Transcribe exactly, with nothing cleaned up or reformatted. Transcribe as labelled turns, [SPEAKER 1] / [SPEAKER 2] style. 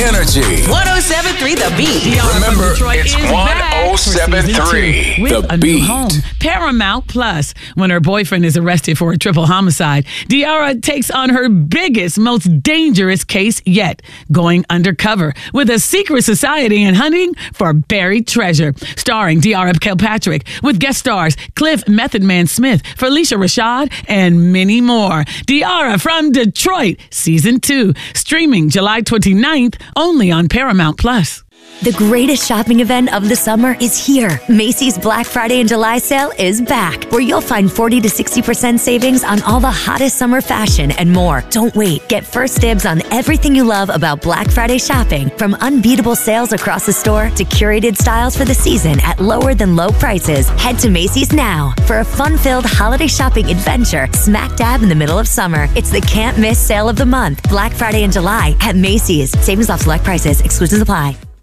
[SPEAKER 1] energy.
[SPEAKER 2] one oh seven point three The Beat.
[SPEAKER 1] Remember, it's
[SPEAKER 2] is
[SPEAKER 1] one
[SPEAKER 2] back
[SPEAKER 1] oh
[SPEAKER 2] for
[SPEAKER 1] seven
[SPEAKER 2] season
[SPEAKER 1] point three
[SPEAKER 2] two with
[SPEAKER 1] The
[SPEAKER 2] a
[SPEAKER 1] Beat.
[SPEAKER 2] new home. Paramount Plus. When her boyfriend is arrested for a triple homicide, Diarra takes on her biggest, most dangerous case yet, going undercover with a secret society and hunting for buried treasure. Starring Diarra Kilpatrick with guest stars Cliff Method Man Smith, Felicia Rashad, and many more. Diarra from Detroit, season two, streaming July twenty-ninth, only on Paramount Plus.
[SPEAKER 3] The greatest shopping event of the summer is here. Macy's Black Friday and July sale is back, where you'll find forty to sixty percent savings on all the hottest summer fashion and more. Don't wait. Get first dibs on everything you love about Black Friday shopping, from unbeatable sales across the store to curated styles for the season at lower than low prices. Head to Macy's now for a fun-filled holiday shopping adventure smack dab in the middle of summer. It's the can't miss sale of the month. Black Friday and July at Macy's. Savings off select prices. Exclusions apply.